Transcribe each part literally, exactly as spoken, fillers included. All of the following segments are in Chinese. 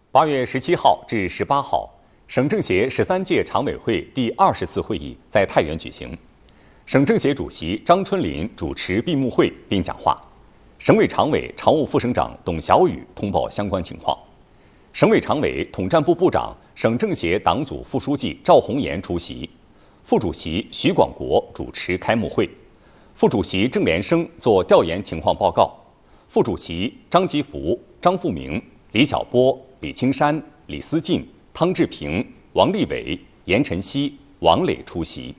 八月十七号至十八号，省政协十三届常委会第二十次会议在太原举行。省政协主席张春林主持闭幕会并讲话，省委常委、常务副省长董晓宇通报相关情况。省委常委、统战部部长、省政协党组副书记赵红岩出席，副主席徐广国主持开幕会，副主席郑连生作调研情况报告，副主席张吉福、张富明、李晓波、李青山、李思进、汤志平、王立伟、严晨曦、王磊出席。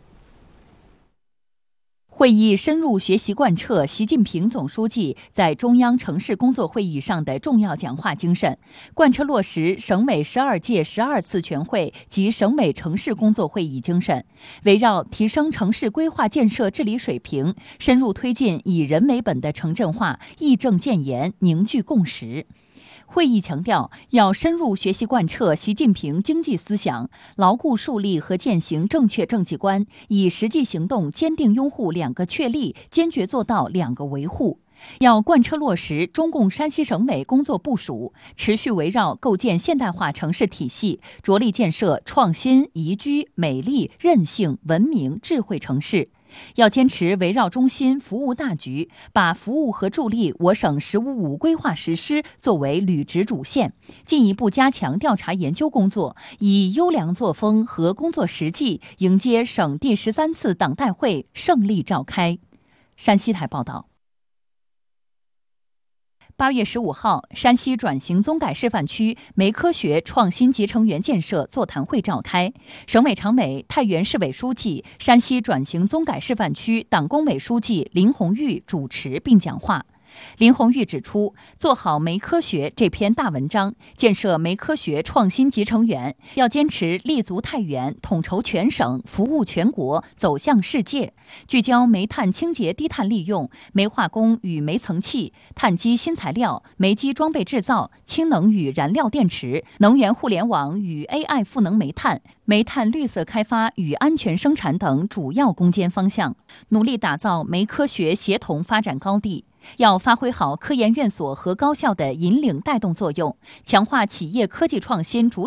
会议深入学习贯彻习近平总书记在中央城市工作会议上的重要讲话精神，贯彻落实省委十二届十二次全会及省委城市工作会议精神，围绕提升城市规划建设治理水平，深入推进以人为本的城镇化，义正建言，凝聚共识。会议强调，要深入学习贯彻习近平经济思想，牢固树立和践行正确政绩观，以实际行动坚定拥护两个确立，坚决做到两个维护。要贯彻落实中共山西省委工作部署，持续围绕构建现代化城市体系，着力建设创新、宜居、美丽、韧性、文明、智慧城市。要坚持围绕中心服务大局，把服务和助力我省“十五五”规划实施作为履职主线，进一步加强调查研究工作，以优良作风和工作实际迎接省第十三次党代会胜利召开。山西台报道。八月十五号，山西转型综改示范区煤科学创新集成园建设座谈会召开，省委常委、太原市委书记、山西转型综改示范区党工委书记林红玉主持并讲话。林红玉指出，做好煤科学这篇大文章，建设煤科学创新集成园，要坚持立足太原，统筹全省，服务全国，走向世界，聚焦煤炭清洁低碳利用、煤化工与煤层气、碳基新材料、煤机装备制造、氢能与燃料电池、能源互联网与 A I 赋能煤炭、煤炭绿色开发与安全生产等主要攻坚方向，努力打造煤科学协同发展高地。要发挥好科研院所和高校的引领带动作用，强化企业科技创新主